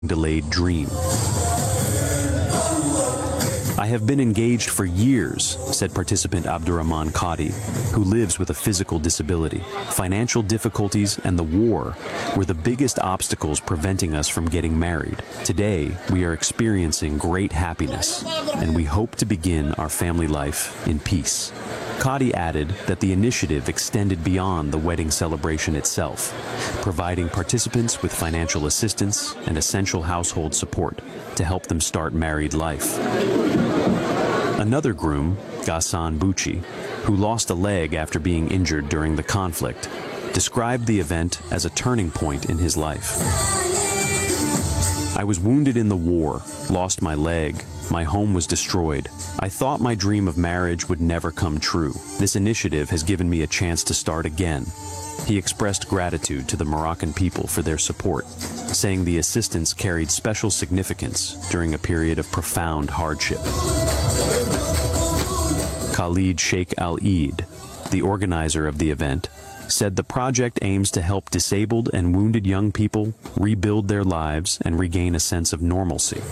delayed dream. I have been engaged for years, said participant Abdurrahman Qadi, who lives with a physical disability. Financial difficulties and the war were the biggest obstacles preventing us from getting married. Today, we are experiencing great happiness, and we hope to begin our family life in peace. Qadi added that the initiative extended beyond the wedding celebration itself, providing participants with financial assistance and essential household support to help them start married life. Another groom, Ghassan Bucci, who lost a leg after being injured during the conflict, described the event as a turning point in his life. I was wounded in the war, lost my leg, my home was destroyed. I thought my dream of marriage would never come true. This initiative has given me a chance to start again. He expressed gratitude to the Moroccan people for their support, saying the assistance carried special significance during a period of profound hardship. Khalid Sheikh Al-Eid, the organizer of the event, said the project aims to help disabled and wounded young people rebuild their lives and regain a sense of normalcy.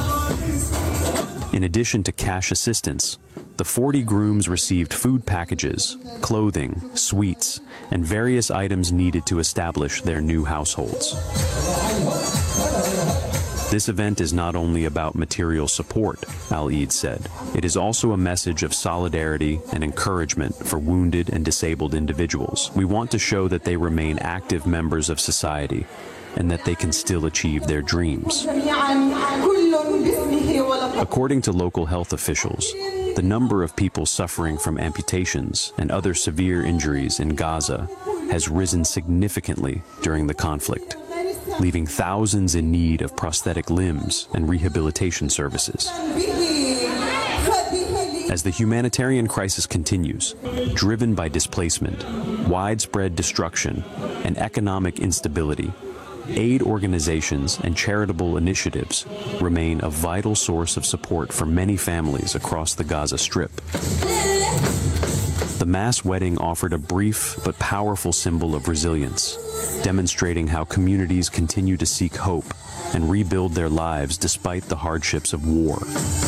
In addition to cash assistance, the 40 grooms received food packages, clothing, sweets, and various items needed to establish their new households. This event is not only about material support, Al-Eid said. It is also a message of solidarity and encouragement for wounded and disabled individuals. We want to show that they remain active members of society and that they can still achieve their dreams. According to local health officials, the number of people suffering from amputations and other severe injuries in Gaza has risen significantly during the conflict, leaving thousands in need of prosthetic limbs and rehabilitation services. As the humanitarian crisis continues, driven by displacement, widespread destruction, and economic instability, aid organizations and charitable initiatives remain a vital source of support for many families across the Gaza Strip. The mass wedding offered a brief but powerful symbol of resilience, demonstrating how communities continue to seek hope and rebuild their lives despite the hardships of war.